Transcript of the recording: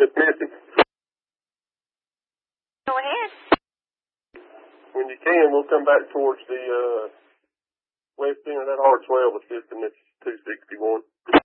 Miss Missy. Go ahead. When you can, we'll come back towards the west end of that R12 system. It's 261.